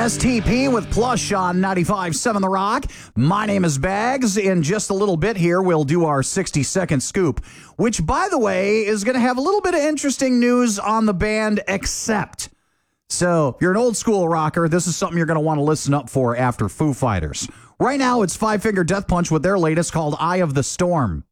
STP with Plush on 95.7 The Rock. My name is Bags. In just a little bit here, we'll do our 60-second scoop, which, by the way, is going to have a little bit of interesting news on the band Accept. So, if you're an old school rocker, this is something you're going to want to listen up for after Foo Fighters. Right now, it's Five Finger Death Punch with their latest called Eye of the Storm.